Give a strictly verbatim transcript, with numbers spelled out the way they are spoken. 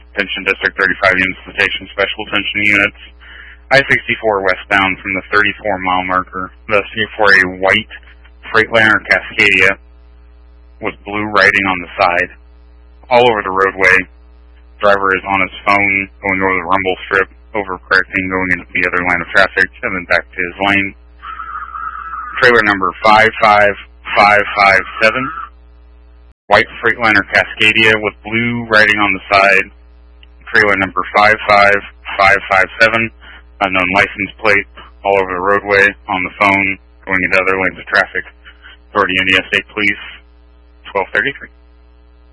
Attention District thirty-five units to station, special attention units. I sixty-four westbound from the thirty-four mile marker, thus for a white Freightliner Cascadia with blue writing on the side, all over the roadway. Driver is on his phone, going over the rumble strip, overcorrecting, going into the other line of traffic, and then back to his lane. Trailer number five five five five seven, white Freightliner Cascadia with blue writing on the side. Trailer number five five five five seven, unknown license plate, all over the roadway, on the phone, going into other lanes of traffic. Authority Indiana State Police, twelve thirty-three.